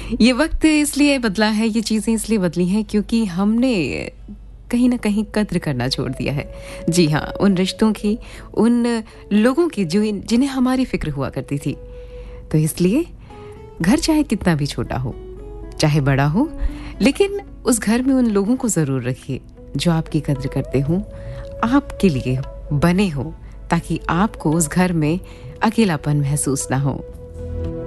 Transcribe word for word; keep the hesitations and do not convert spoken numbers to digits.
ये वक्त इसलिए बदला है, ये चीज़ें इसलिए बदली हैं क्योंकि हमने कहीं न कहीं कद्र करना छोड़ दिया है। जी हाँ, उन रिश्तों की, उन लोगों की जो इन जिन्हें हमारी फ़िक्र हुआ करती थी। तो इसलिए घर चाहे कितना भी छोटा हो, चाहे बड़ा हो, लेकिन उस घर में उन लोगों को ज़रूर रखिए जो आपकी कद्र करते हों, आपके लिए बने हों, ताकि आपको उस घर में अकेलापन महसूस ना हो।